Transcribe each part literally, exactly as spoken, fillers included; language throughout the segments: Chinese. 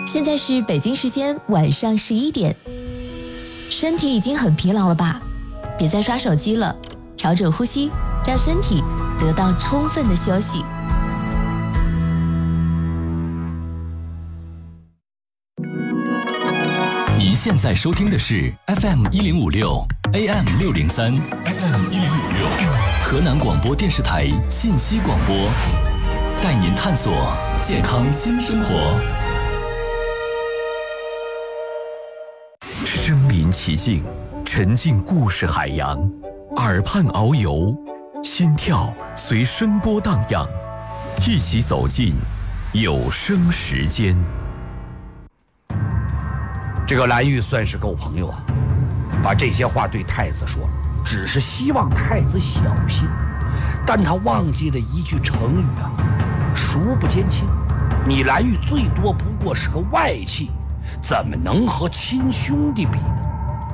现在是北京时间晚上十一点，身体已经很疲劳了吧？别再刷手机了，调整呼吸，让身体得到充分的休息。 您现在收听的是 F M 一零五六 A M 六零三 F M 一零五六河南广播电视台信息广播，带您探索健康新生活。 身临其境，沉浸故事海洋，耳畔遨游，心跳随声波荡漾，一起走进有声时间。 这个蓝玉算是够朋友啊，把这些话对太子说了，只是希望太子小心。但他忘记了一句成语啊，孰不兼亲。你蓝玉最多不过是个外戚，怎么能和亲兄弟比呢？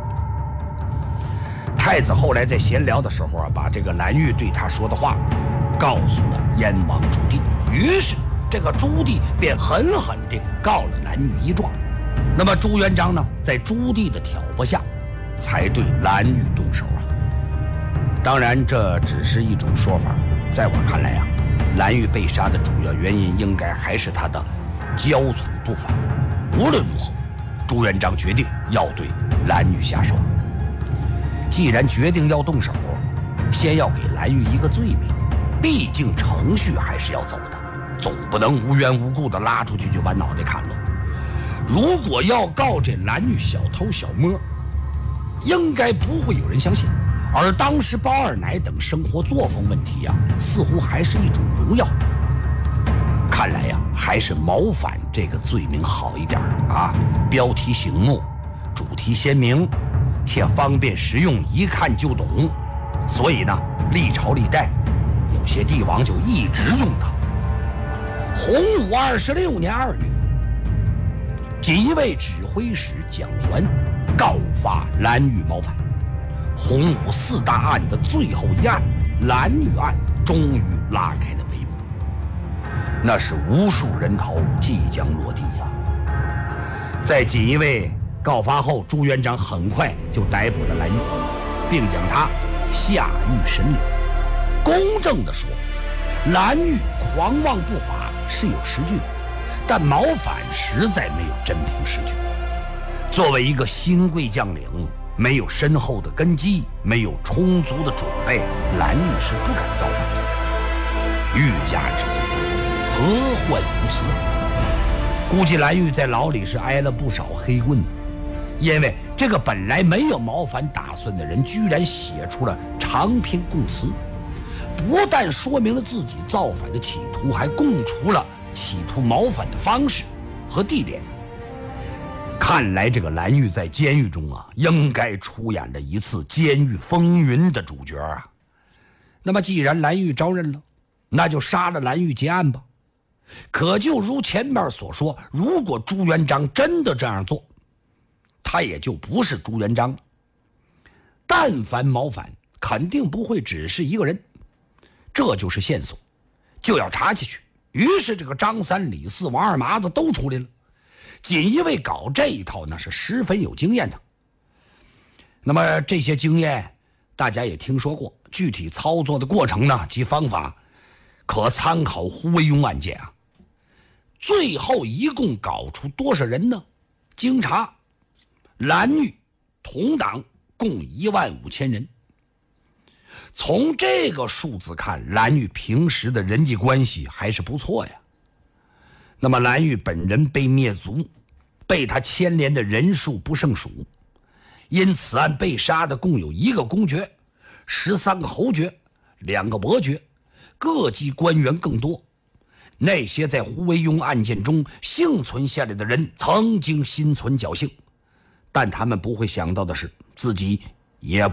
太子后来在闲聊的时候啊，把这个蓝玉对他说的话告诉了燕王朱棣，于是这个朱棣便狠狠地告了蓝玉一状。那么朱元璋呢，在朱棣的挑拨下，才对蓝玉动手啊。当然，这只是一种说法，在我看来啊，蓝玉被杀的主要原因应该还是他的骄纵不法。无论如何，朱元璋决定要对蓝玉下手。既然决定要动手，先要给蓝玉一个罪名，毕竟程序还是要走的，总不能无缘无故的拉出去就把脑袋砍了。如果要告这蓝玉小偷小摸，应该不会有人相信。而当时包二奶等生活作风问题啊，似乎还是一种荣耀。看来呀、啊，还是谋反这个罪名好一点啊，标题醒目，主题鲜明，且方便实用，一看就懂。所以呢，历朝历代有些帝王就一直用它。洪武二十六年二月，锦衣卫指挥使蒋琬告发蓝玉谋反。洪武四大案的最后一案蓝玉案终于拉开了帷幕，那是无数人头即将落地呀、啊。在锦衣卫告发后，朱元璋很快就逮捕了蓝玉，并将他下狱审理。公正地说，蓝玉狂妄不法是有实据的，但谋反实在没有真凭实据。作为一个新贵将领，没有深厚的根基，没有充足的准备，蓝玉是不敢造反的。欲加之罪，何患无辞？估计蓝玉在牢里是挨了不少黑棍的，因为这个本来没有谋反打算的人，居然写出了长篇供词，不但说明了自己造反的企图，还供出了企图谋反的方式和地点。看来这个蓝玉在监狱中啊，应该出演了一次监狱风云的主角啊。那么既然蓝玉招认了，那就杀了蓝玉结案吧。可就如前面所说，如果朱元璋真的这样做，他也就不是朱元璋了。但凡谋反，肯定不会只是一个人，这就是线索，就要查下去。于是这个张三李四王二麻子都出来了。锦衣卫搞这一套那是十分有经验的。那么这些经验大家也听说过，具体操作的过程呢及方法可参考胡惟庸案件啊。最后一共搞出多少人呢？经查，蓝玉同党共一万五千人。从这个数字看，蓝玉平时的人际关系还是不错呀。那么蓝玉本人被灭族，被他牵连的人数不胜数，因此案被杀的共有一个公爵，十三个侯爵，两个伯爵，各级官员更多。那些在胡惟庸案件中幸存下来的人曾经心存侥幸，但他们不会想到的是，自己也